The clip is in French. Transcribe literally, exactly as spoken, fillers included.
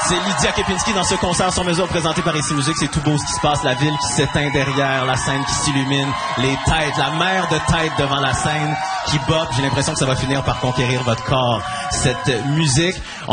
C'est Lydia Kepinski dans ce concert sur mesure présenté par Ici Musique. C'est tout beau ce qui se passe. La ville qui s'éteint derrière, la scène qui s'illumine, les têtes, la mer de têtes devant la scène qui boppe. J'ai l'impression que ça va finir par conquérir votre corps, cette musique.